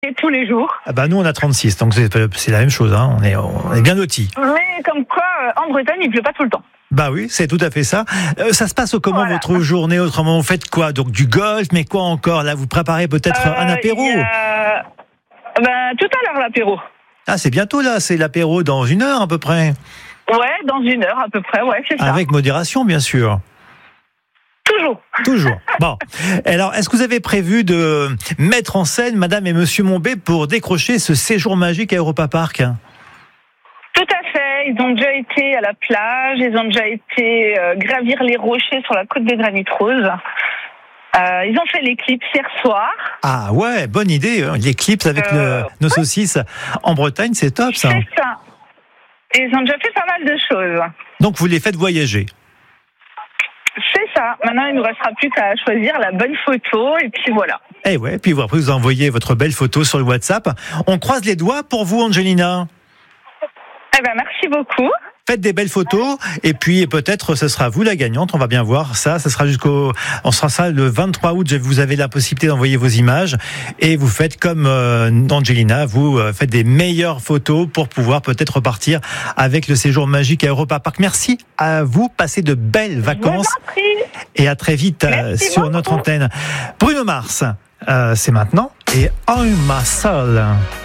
Et tous les jours. Ah bah nous on a 36, donc c'est la même chose, hein. On est bien lotis. Mais comme quoi, en Bretagne, il pleut pas tout le temps. Bah oui, c'est tout à fait ça. Ça se passe comment Voilà. votre journée autrement? Vous faites quoi? Donc du golf, mais quoi encore? Là, vous préparez peut-être un apéro? Tout à l'heure, l'apéro. Ah, c'est bientôt là, c'est l'apéro dans 1 heure à peu près. Ouais, dans 1 heure à peu près, ouais, c'est ça. Avec modération, bien sûr. Toujours. Bon. Alors, est-ce que vous avez prévu de mettre en scène Madame et Monsieur Monbé pour décrocher ce séjour magique à Europa Park? Tout à fait. Ils ont déjà été à la plage, ils ont déjà été gravir les rochers sur la côte des Granites Roses. Ils ont fait l'éclipse hier soir. Ah ouais, bonne idée. L'éclipse avec nos saucisses en Bretagne, c'est top ça. C'est ça. Et ils ont déjà fait pas mal de choses. Donc vous les faites voyager. C'est ça. Maintenant, il ne nous restera plus qu'à choisir la bonne photo et puis voilà. Eh ouais, puis après vous envoyez votre belle photo sur le WhatsApp. On croise les doigts pour vous, Angelina. Eh ben, merci beaucoup. Faites des belles photos et puis peut-être ce sera vous la gagnante. On va bien voir ça. Ce sera on sera ça le 23 août. Vous avez la possibilité d'envoyer vos images et vous faites comme Angelina. Vous faites des meilleures photos pour pouvoir peut-être repartir avec le séjour magique à Europa Park. Merci à vous. Passez de belles vacances et à très vite sur notre antenne. Bruno Mars, c'est maintenant et I'm my soul.